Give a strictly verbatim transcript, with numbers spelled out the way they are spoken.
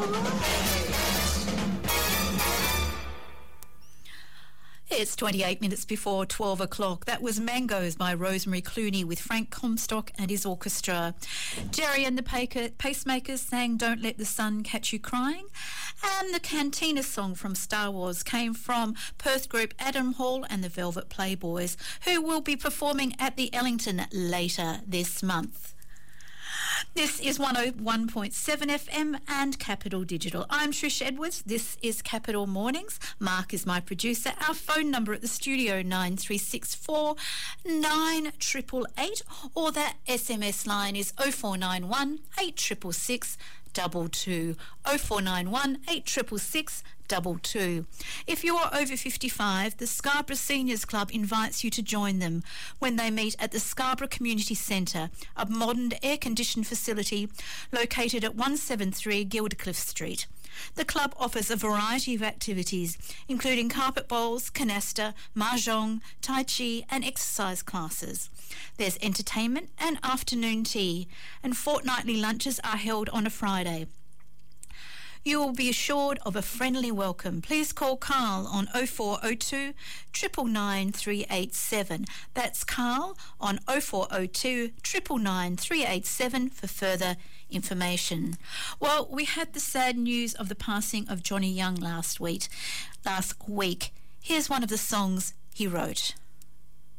It's twenty-eight minutes before twelve o'clock. That was Mangoes by Rosemary Clooney with Frank Comstock and his orchestra. Jerry and the Pacemakers sang Don't Let the Sun Catch You Crying. And the Cantina song from Star Wars came from Perth group Adam Hall and the Velvet Playboys, who will be performing at the Ellington later this month. This is one oh one point seven F M and Capital Digital. I'm Trish Edwards. This is Capital Mornings. Mark is my producer. Our phone number at the studio, nine three six four nine eight eight eight, or that S M S line is oh four nine one eight six six six two two, oh four nine one eight six six six two two. If you are over fifty-five, the Scarborough Seniors Club invites you to join them when they meet at the Scarborough Community Centre, a modern air-conditioned facility located at one seventy-three Guildcliff Street. The club offers a variety of activities, including carpet bowls, canasta, mahjong, tai chi and exercise classes. There's entertainment and afternoon tea, and fortnightly lunches are held on a Friday. You will be assured of a friendly welcome. Please call Carl on oh four oh two, nine nine nine, three eight seven. That's Carl on oh four oh two, nine nine nine, three eight seven for further information. Well, we had the sad news of the passing of Johnny Young last week. Last week. Here's one of the songs he wrote.